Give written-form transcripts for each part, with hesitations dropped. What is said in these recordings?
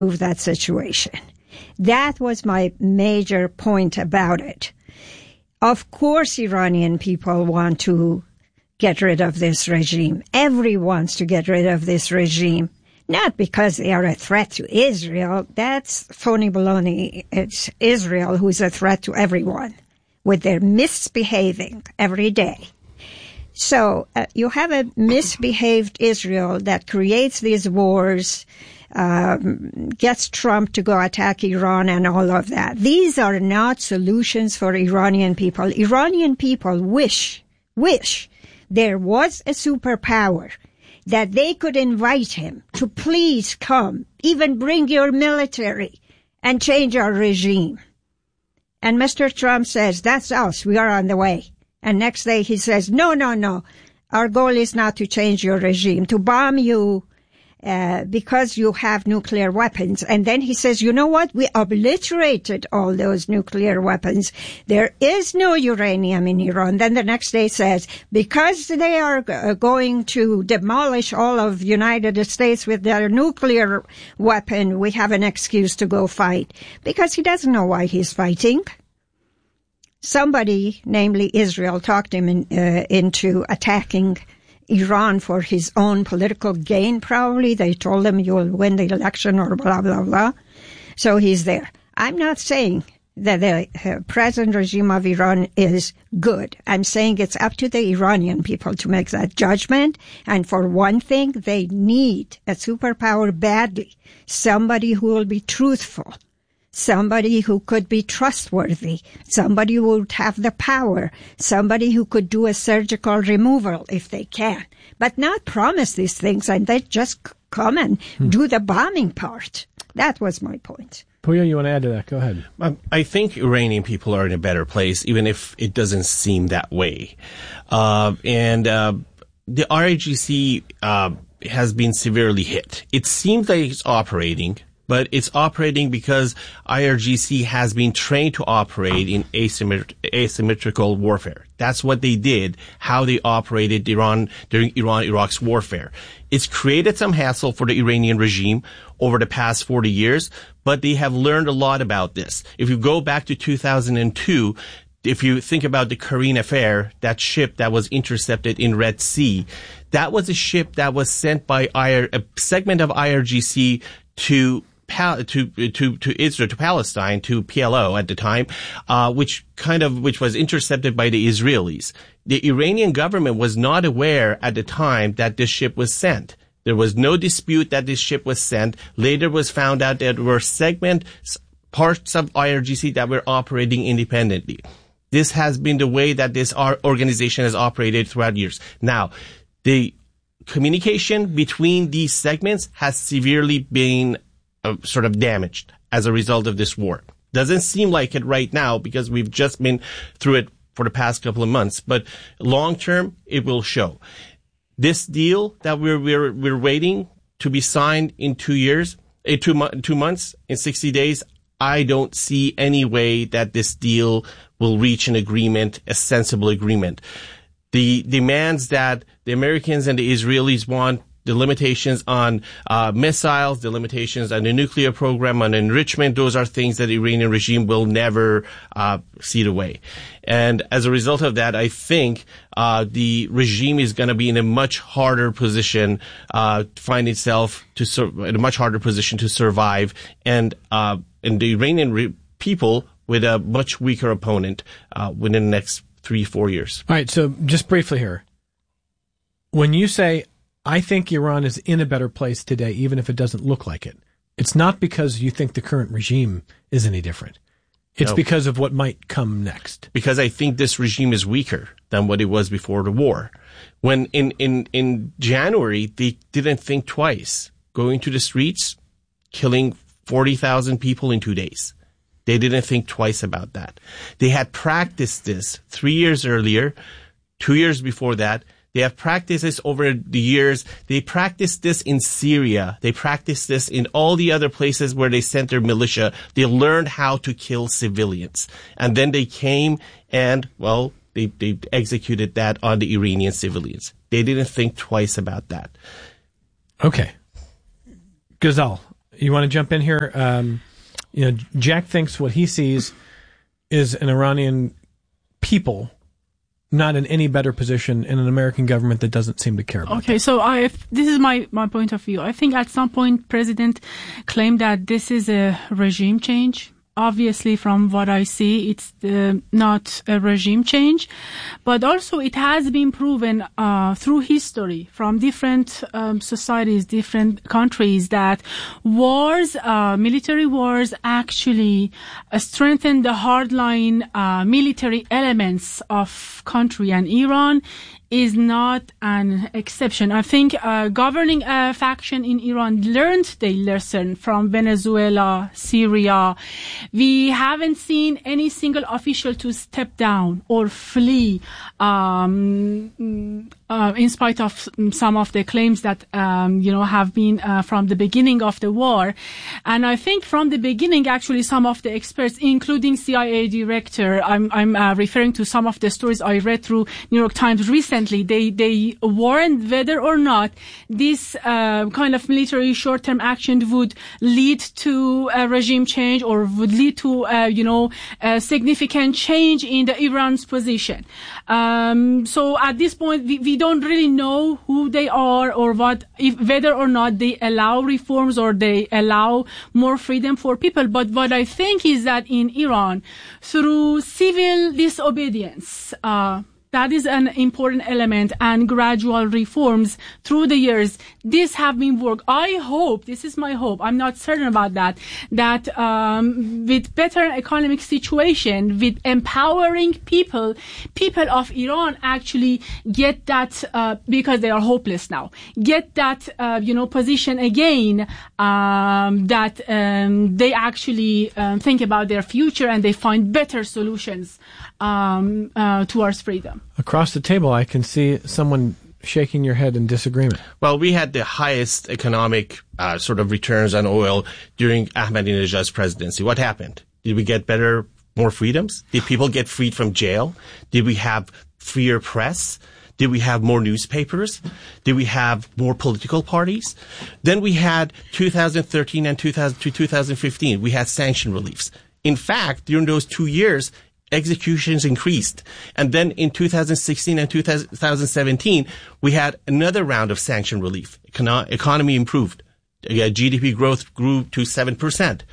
that situation. That was my major point about it. Of course, Iranian people want to get rid of this regime. Everyone wants to get rid of this regime. Not because they are a threat to Israel. That's phony baloney. It's Israel who's a threat to everyone with their misbehaving every day. So you have a misbehaved Israel that creates these wars, gets Trump to go attack Iran and all of that. These are not solutions for Iranian people. Iranian people wish there was a superpower that they could invite him to please come, even bring your military and change our regime. And Mr. Trump says, that's us, we are on the way. And next day he says, no, our goal is not to change your regime, to bomb you because you have nuclear weapons. And then he says, you know what? We obliterated all those nuclear weapons. There is no uranium in Iran. Then the next day says, because they are going to demolish all of United States with their nuclear weapon, we have an excuse to go fight. Because he doesn't know why he's fighting. Somebody, namely Israel, talked him into attacking Iran for his own political gain, probably. They told him you'll win the election or blah, blah, blah. So he's there. I'm not saying that the present regime of Iran is good. I'm saying it's up to the Iranian people to make that judgment. And for one thing, they need a superpower badly. Somebody who will be truthful. Somebody who could be trustworthy, somebody who would have the power, somebody who could do a surgical removal if they can, but not promise these things and then just come and do the bombing part. That was my point. Pooya, you want to add to that? Go ahead. I think Iranian people are in a better place, even if it doesn't seem that way. The RIGC has been severely hit. It seems like it's operating, but it's operating because IRGC has been trained to operate in asymmetrical warfare. That's what they did, how they operated during Iraq's warfare. It's created some hassle for the Iranian regime over the past 40 years, but they have learned a lot about this. If you go back to 2002, if you think about the Karine affair, that ship that was intercepted in Red Sea, that was a ship that was sent by a segment of IRGC to Israel, to Palestine, to PLO at the time, which was intercepted by the Israelis. The Iranian government was not aware at the time that this ship was sent. There was no dispute that this ship was sent. Later was found out that there were parts of IRGC that were operating independently. This has been the way that this organization has operated throughout years. Now, the communication between these segments has severely been sort of damaged as a result of this war. Doesn't seem like it right now because we've just been through it for the past couple of months, but long term it will show. This deal that we're waiting to be signed in 2 years, 2 months, in 60 days, I don't see any way that this deal will reach an agreement, a sensible agreement. The demands that the Americans and the Israelis want, the limitations on missiles, the limitations on the nuclear program, on enrichment, those are things that the Iranian regime will never cede away. And as a result of that, I think the regime is going to be in a much harder position find itself in a much harder position to survive, and the Iranian people with a much weaker opponent within the next 3-4 years. All right, so just briefly here. When you say, I think Iran is in a better place today, even if it doesn't look like it, it's not because you think the current regime is any different. It's because of what might come next. Because I think this regime is weaker than what it was before the war. When in January, they didn't think twice. Going to the streets, killing 40,000 people in 2 days. They didn't think twice about that. They had practiced this 3 years earlier, 2 years before that. They have practiced this over the years. They practiced this in Syria. They practiced this in all the other places where they sent their militia. They learned how to kill civilians. And then they came and, they executed that on the Iranian civilians. They didn't think twice about that. Okay. Ghazal, You want to jump in here? Jack thinks what he sees is an Iranian people not in any better position in an American government that doesn't seem to care about Okay, so this is my point of view. I think at some point President claimed that this is a regime change. Obviously, from what I see, it's not a regime change, but also it has been proven through history from different societies, different countries, that wars, military wars, actually strengthen the hardline military elements of country, and Iran is not an exception. I think governing a faction in Iran learned their lesson from Venezuela, Syria. We haven't seen any single official to step down or flee, in spite of some of the claims that have been from the beginning of the war. And I think from the beginning, actually, some of the experts, including CIA director, I'm referring to some of the stories I read through New York Times recently. They warned whether or not this kind of military short-term action would lead to a regime change or would lead to a significant change in the Iran's position. So at this point, we don't really know who they are or whether or not they allow reforms or they allow more freedom for people. But what I think is that in Iran, through civil disobedience, that is an important element, and gradual reforms through the years. This have been work. I hope, this is my hope, I'm not certain about that with better economic situation, with empowering people of Iran actually get that, because they are hopeless now, get that, position again, that they actually think about their future and they find better solutions towards freedom. Across the table, I can see someone shaking your head in disagreement. Well, we had the highest economic sort of returns on oil during Ahmadinejad's presidency. What happened? Did we get more freedoms? Did people get freed from jail? Did we have freer press? Did we have more newspapers? Did we have more political parties? Then we had 2013 and 2015. We had sanction reliefs. In fact, during those 2 years, executions increased. And then in 2016 and 2017, we had another round of sanction relief. Economy improved. GDP growth grew to 7%.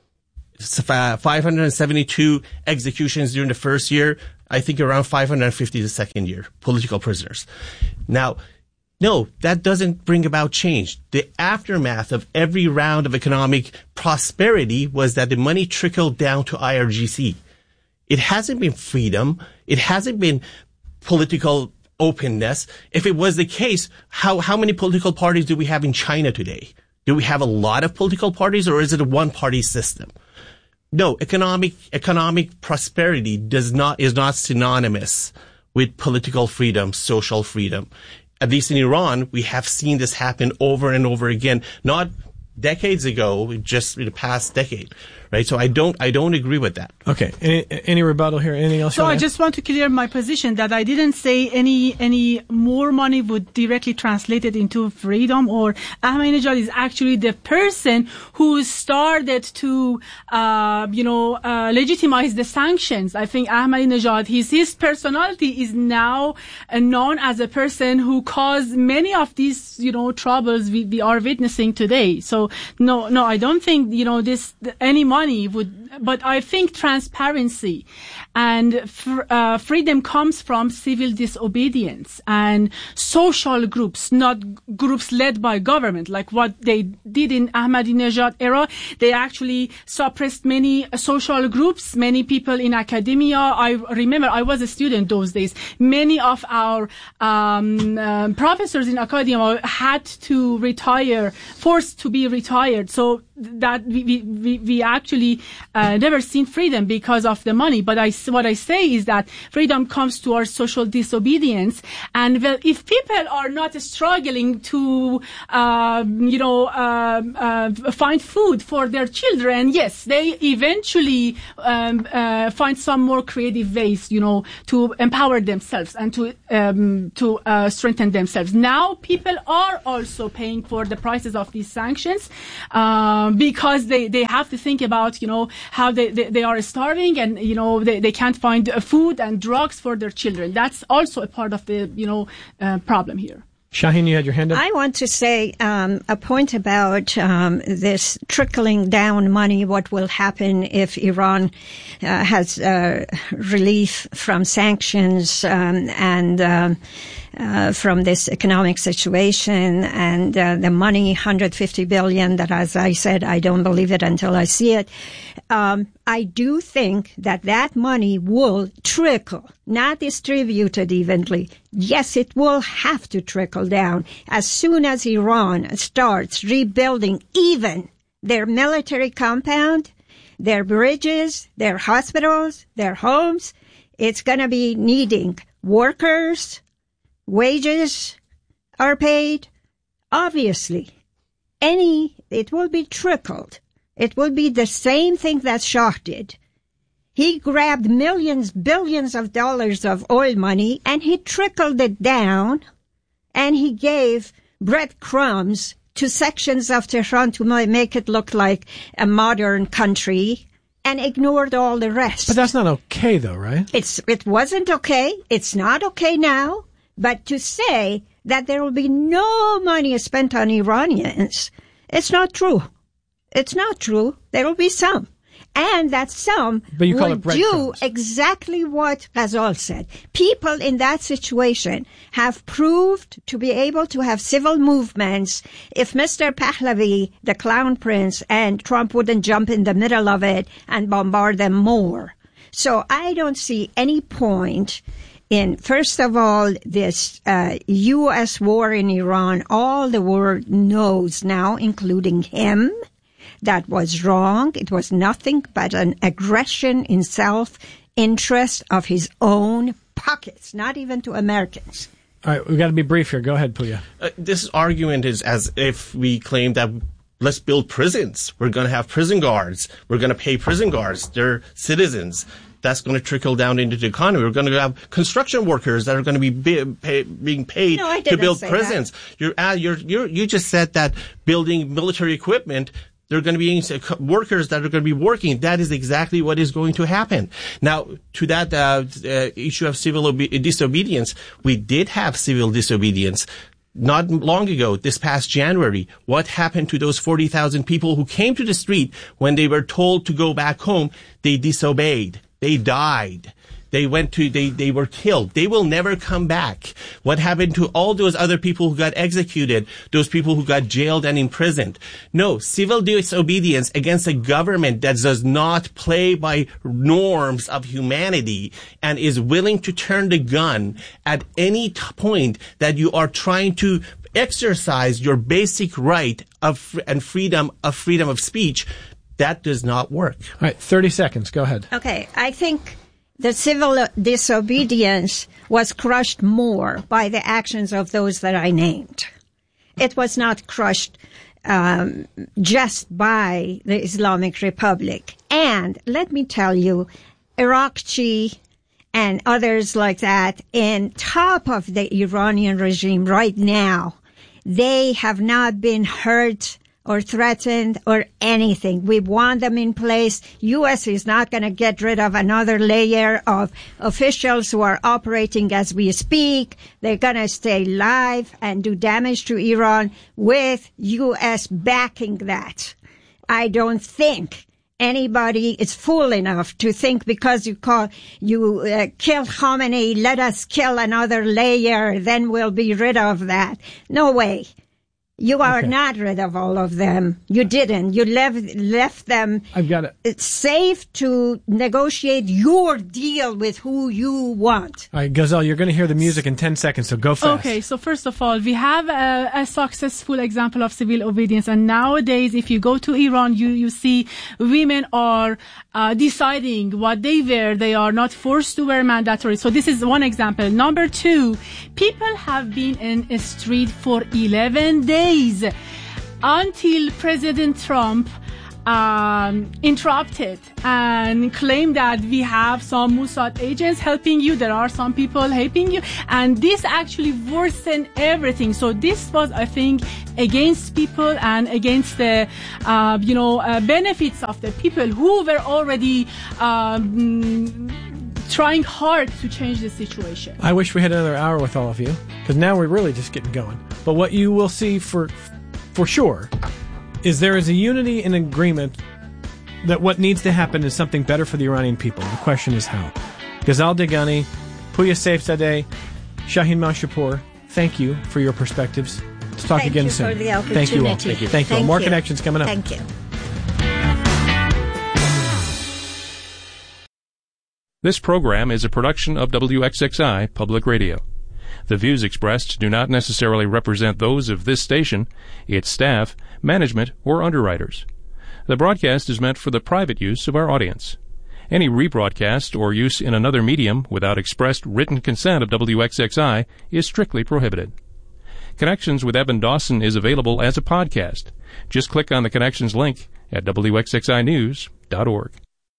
572 executions during the first year. I think around 550 the second year. Political prisoners. Now, no, that doesn't bring about change. The aftermath of every round of economic prosperity was that the money trickled down to IRGC. It hasn't been freedom. It hasn't been political openness. If it was the case, how many political parties do we have in China today? Do we have a lot of political parties, or is it a one-party system? No, economic prosperity is not synonymous with political freedom, social freedom. At least in Iran, we have seen this happen over and over again, not decades ago, just in the past decade, right? So I don't agree with that. Okay. Any rebuttal here? Anything else? So I just want to clear my position that I didn't say any more money would directly translate it into freedom, or Ahmadinejad is actually the person who started to, legitimize the sanctions. I think Ahmadinejad, his personality is now known as a person who caused many of these, troubles we are witnessing today. So no, I don't think, any money would, but I think transparency and freedom comes from civil disobedience and social groups, not groups led by government, like what they did in Ahmadinejad era. They actually suppressed many social groups, many people in academia. I remember I was a student those days. Many of our professors in academia had to retire, forced to be retired. So that we actually never seen freedom because of the money. But what I say is that freedom comes to our social disobedience. And well, if people are not struggling to, find food for their children, yes, they eventually find some more creative ways, to empower themselves and to strengthen themselves. Now people are also paying for the prices of these sanctions because they have to think about how they are starving and they can't find food and drugs for their children. That's also a part of the problem here. Shaheen, you had your hand up? I want to say a point about this trickling down money, what will happen if Iran has relief from sanctions and from this economic situation and the money, $150 billion, that, as I said, I don't believe it until I see it. I do think that money will trickle, not distributed evenly. Yes, it will have to trickle down as soon as Iran starts rebuilding even their military compound, their bridges, their hospitals, their homes. It's going to be needing workers. Wages are paid. Obviously, it will be trickled. It will be the same thing that Shah did. He grabbed millions, billions of dollars of oil money and he trickled it down and he gave breadcrumbs to sections of Tehran to make it look like a modern country and ignored all the rest. But that's not okay though, right? It wasn't okay. It's not okay now. But to say that there will be no money spent on Iranians, it's not true. It's not true. There will be some. And that some will do exactly what Ghazal said. People in that situation have proved to be able to have civil movements if Mr. Pahlavi, the Clown Prince, and Trump wouldn't jump in the middle of it and bombard them more. So I don't see any point in, first of all, this U.S. war in Iran. All the world knows now, including him, that was wrong. It was nothing but an aggression in self-interest of his own pockets, not even to Americans. All right, we've got to be brief here. Go ahead, Pooya. This argument is as if we claim that let's build prisons. We're going to have prison guards. We're going to pay prison guards. They're citizens. That's going to trickle down into the economy. We're going to have construction workers that are going to be being paid to build prisons. You just said that building military equipment, there are going to be workers that are going to be working. That is exactly what is going to happen. Now, to that issue of civil disobedience, we did have civil disobedience. Not long ago, this past January, what happened to those 40,000 people who came to the street when they were told to go back home? They disobeyed. They died. They were killed. They will never come back. What happened to all those other people who got executed, those people who got jailed and imprisoned? No, civil disobedience against a government that does not play by norms of humanity and is willing to turn the gun at any point that you are trying to exercise your basic right of freedom of speech. That does not work. All right, 30 seconds. Go ahead. Okay, I think the civil disobedience was crushed more by the actions of those that I named. It was not crushed just by the Islamic Republic. And let me tell you, Iraqchi and others like that, in top of the Iranian regime right now, they have not been hurt or threatened or anything. We want them in place. U.S. is not going to get rid of another layer of officials who are operating as we speak. They're going to stay live and do damage to Iran with U.S. backing that. I don't think anybody is fool enough to think because you kill Khamenei, let us kill another layer, then we'll be rid of that. No way. You are not rid of all of them. You didn't. You left them I've got it. It's safe to negotiate your deal with who you want. All right, Ghazal, you're going to hear the music in 10 seconds, so go fast. Okay, so first of all, we have a successful example of civil obedience. And nowadays, if you go to Iran, you see women are deciding what they wear. They are not forced to wear mandatory. So this is one example. Number two, people have been in a street for 11 days until President Trump interrupted and claimed that we have some Mossad agents helping you. There are some people helping you. And this actually worsened everything. So this was, I think, against people and against the, benefits of the people who were already trying hard to change the situation. I wish we had another hour with all of you, because now we're really just getting going. But what you will see for sure is there is a unity and agreement that what needs to happen is something better for the Iranian people. The question is how. Ghazal Degani, Pooya Saifzadeh, Shaheen Mashpour, thank you for your perspectives. Let's talk again soon. Thank you for the opportunity. Thank you all. Thank you all. More connections coming up. Thank you. This program is a production of WXXI Public Radio. The views expressed do not necessarily represent those of this station, its staff, management, or underwriters. The broadcast is meant for the private use of our audience. Any rebroadcast or use in another medium without expressed written consent of WXXI is strictly prohibited. Connections with Evan Dawson is available as a podcast. Just click on the Connections link at WXXInews.org.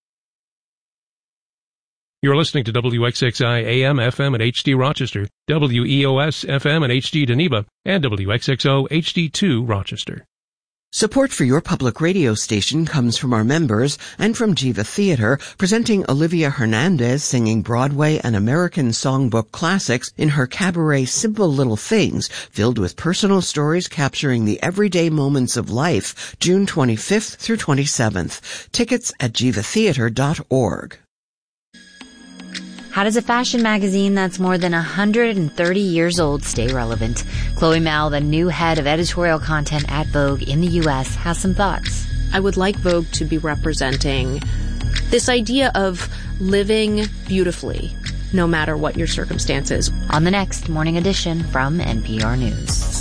You're listening to WXXI AM, FM, and HD Rochester, WEOS, FM, and HD Geneva, and WXXO HD2 Rochester. Support for your public radio station comes from our members and from Jiva Theater, presenting Olivia Hernandez singing Broadway and American songbook classics in her cabaret Simple Little Things, filled with personal stories capturing the everyday moments of life, June 25th through 27th. Tickets at jivatheater.org. How does a fashion magazine that's more than 130 years old stay relevant? Chloe Mal, the new head of editorial content at Vogue in the U.S., has some thoughts. I would like Vogue to be representing this idea of living beautifully, no matter what your circumstances. On the next Morning Edition from NPR News.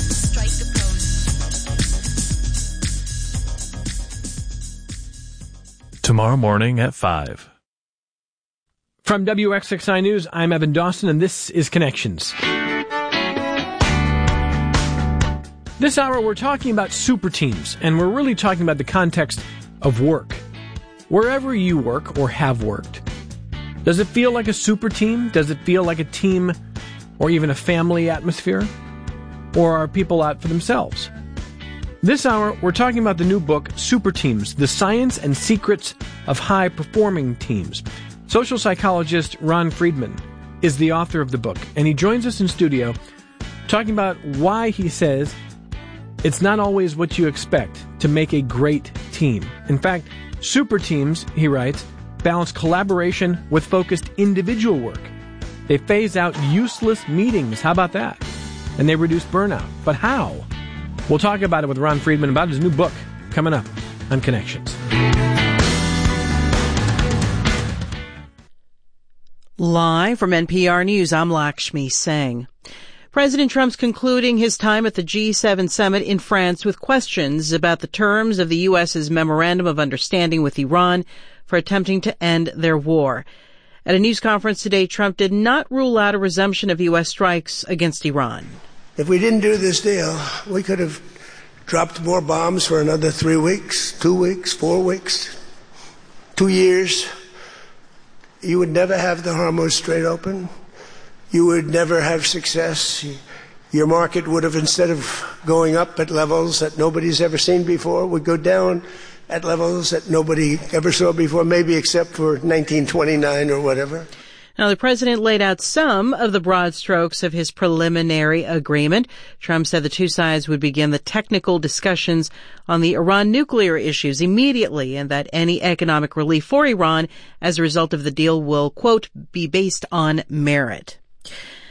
Tomorrow morning at 5. From WXXI News, I'm Evan Dawson, and this is Connections. This hour, we're talking about super teams, and we're really talking about the context of work. Wherever you work or have worked, does it feel like a super team? Does it feel like a team or even a family atmosphere? Or are people out for themselves? This hour, we're talking about the new book, Super Teams, The Science and Secrets of High-Performing Teams. Social psychologist Ron Friedman is the author of the book, and he joins us in studio talking about why he says it's not always what you expect to make a great team. In fact, super teams, he writes, balance collaboration with focused individual work. They phase out useless meetings. How about that? And they reduce burnout. But how? We'll talk about it with Ron Friedman about his new book coming up on Connections. Live from NPR News, I'm Lakshmi Singh. President Trump's concluding his time at the G7 summit in France with questions about the terms of the U.S.'s Memorandum of Understanding with Iran for attempting to end their war. At a news conference today, Trump did not rule out a resumption of U.S. strikes against Iran. If we didn't do this deal, we could have dropped more bombs for another 3 weeks, 2 weeks, 4 weeks, 2 years. You would never have the Hormuz Strait open. You would never have success. Your market would have, instead of going up at levels that nobody's ever seen before, would go down at levels that nobody ever saw before, maybe except for 1929 or whatever. Now, the president laid out some of the broad strokes of his preliminary agreement. Trump said the two sides would begin the technical discussions on the Iran nuclear issues immediately, and that any economic relief for Iran as a result of the deal will, quote, be based on merit.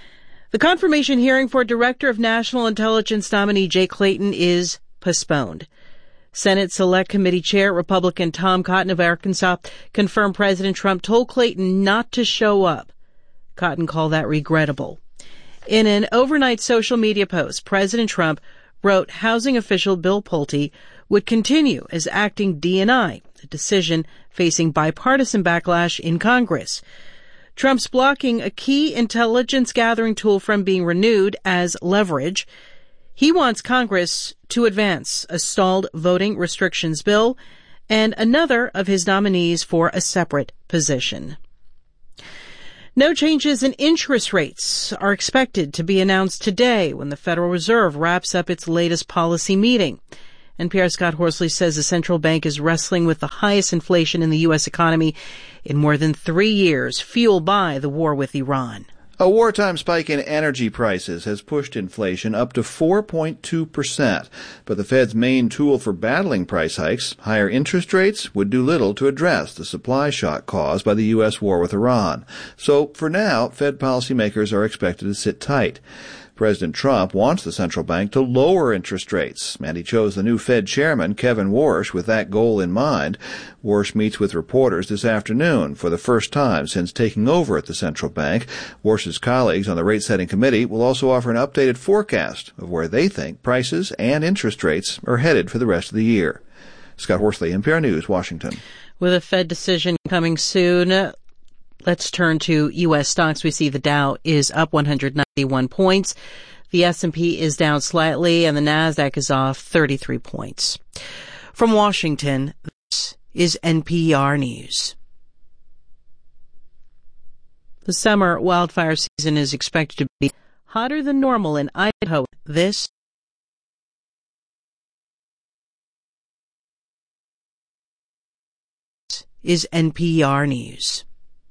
The confirmation hearing for Director of National Intelligence nominee Jay Clayton is postponed. Senate Select Committee Chair Republican Tom Cotton of Arkansas confirmed President Trump told Clayton not to show up. Cotton called that regrettable. In an overnight social media post, President Trump wrote housing official Bill Pulte would continue as acting DNI, a decision facing bipartisan backlash in Congress. Trump's blocking a key intelligence gathering tool from being renewed as leverage. He wants Congress to advance a stalled voting restrictions bill and another of his nominees for a separate position. No changes in interest rates are expected to be announced today when the Federal Reserve wraps up its latest policy meeting. NPR's Scott Horsley says the central bank is wrestling with the highest inflation in the U.S. economy in more than 3 years, fueled by the war with Iran. A wartime spike in energy prices has pushed inflation up to 4.2%. But the Fed's main tool for battling price hikes, higher interest rates, would do little to address the supply shock caused by the U.S. war with Iran. So, for now, Fed policymakers are expected to sit tight. President Trump wants the central bank to lower interest rates, and he chose the new Fed chairman, Kevin Warsh, with that goal in mind. Warsh meets with reporters this afternoon for the first time since taking over at the central bank. Warsh's colleagues on the rate-setting committee will also offer an updated forecast of where they think prices and interest rates are headed for the rest of the year. Scott Horsley, NPR News, Washington. With a Fed decision coming soon, let's turn to U.S. stocks. We see the Dow is up 191 points. The S&P is down slightly, and the Nasdaq is off 33 points. From Washington, this is NPR News. The summer wildfire season is expected to be hotter than normal in Idaho. This is NPR News.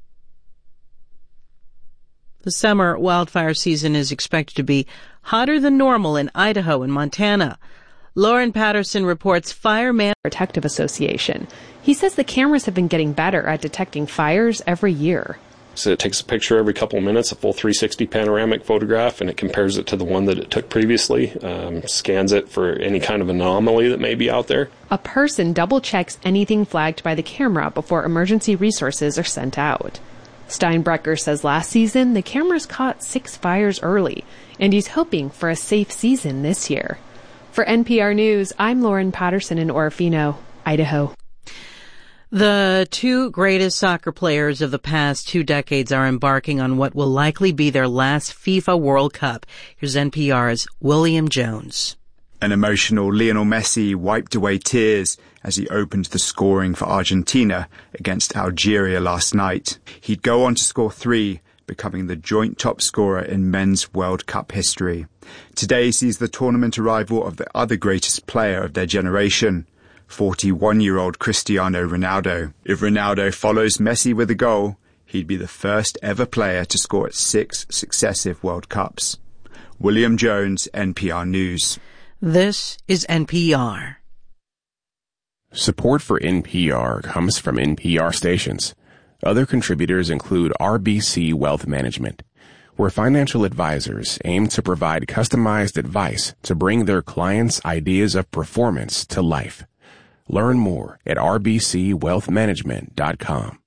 The summer wildfire season is expected to be hotter than normal in Idaho and Montana. Lauren Patterson reports Fireman Protective Association. He says the cameras have been getting better at detecting fires every year. So it takes a picture every couple of minutes, a full 360 panoramic photograph, and it compares it to the one that it took previously, scans it for any kind of anomaly that may be out there. A person double checks anything flagged by the camera before emergency resources are sent out. Steinbrecher says last season the cameras caught 6 fires early, and he's hoping for a safe season this year. For NPR News, I'm Lauren Patterson in Orofino, Idaho. The 2 greatest soccer players of the past 2 decades are embarking on what will likely be their last FIFA World Cup. Here's NPR's William Jones. An emotional Lionel Messi wiped away tears as he opened the scoring for Argentina against Algeria last night. He'd go on to score 3, becoming the joint top scorer in men's World Cup history. Today sees the tournament arrival of the other greatest player of their generation, 41-year-old Cristiano Ronaldo. If Ronaldo follows Messi with a goal, he'd be the first ever player to score at 6 successive World Cups. William Jones, NPR News. This is NPR. Support for NPR comes from NPR stations. Other contributors include RBC Wealth Management, where financial advisors aim to provide customized advice to bring their clients' ideas of performance to life. Learn more at rbcwealthmanagement.com.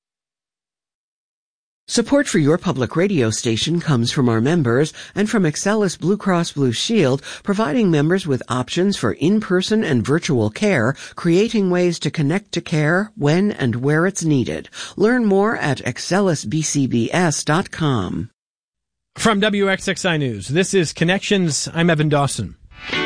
Support for your public radio station comes from our members and from Excellus Blue Cross Blue Shield, providing members with options for in-person and virtual care, creating ways to connect to care when and where it's needed. Learn more at excellusbcbs.com. From WXXI News, this is Connections. I'm Evan Dawson.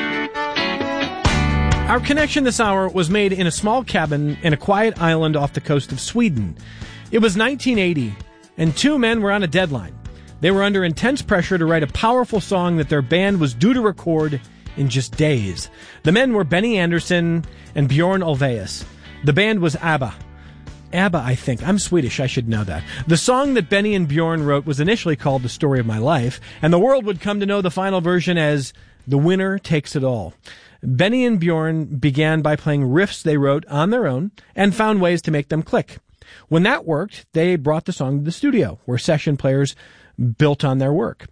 Our connection this hour was made in a small cabin in a quiet island off the coast of Sweden. It was 1980. And 2 men were on a deadline. They were under intense pressure to write a powerful song that their band was due to record in just days. The men were Benny Andersson and Bjorn Ulvaeus. The band was ABBA. ABBA, I think. I'm Swedish, I should know that. The song that Benny and Bjorn wrote was initially called The Story of My Life, and the world would come to know the final version as The Winner Takes It All. Benny and Bjorn began by playing riffs they wrote on their own and found ways to make them click. When that worked, they brought the song to the studio, where session players built on their work.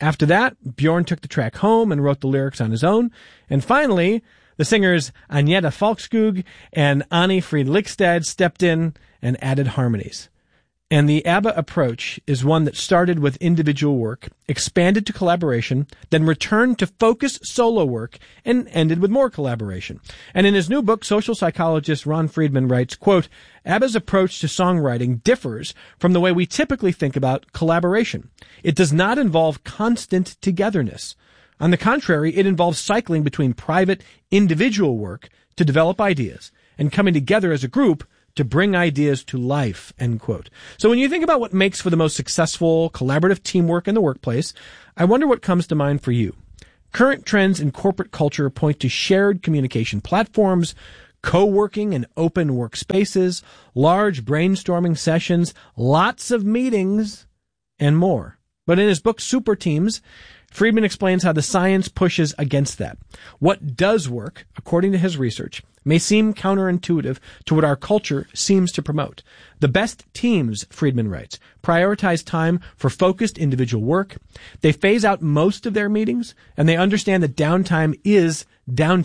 After that, Bjorn took the track home and wrote the lyrics on his own. And finally, the singers Agneta Falkskog and Anni Frid-Likstad stepped in and added harmonies. And the ABBA approach is one that started with individual work, expanded to collaboration, then returned to focused solo work, and ended with more collaboration. And in his new book, social psychologist Ron Friedman writes, quote, ABBA's approach to songwriting differs from the way we typically think about collaboration. It does not involve constant togetherness. On the contrary, it involves cycling between private, individual work to develop ideas and coming together as a group to bring ideas to life, end quote. So when you think about what makes for the most successful collaborative teamwork in the workplace, I wonder what comes to mind for you. Current trends in corporate culture point to shared communication platforms, co-working and open workspaces, large brainstorming sessions, lots of meetings, and more. But in his book, Super Teams, Friedman explains how the science pushes against that. What does work, according to his research, may seem counterintuitive to what our culture seems to promote. The best teams, Friedman writes, prioritize time for focused individual work. They phase out most of their meetings, and they understand that downtime is downtime.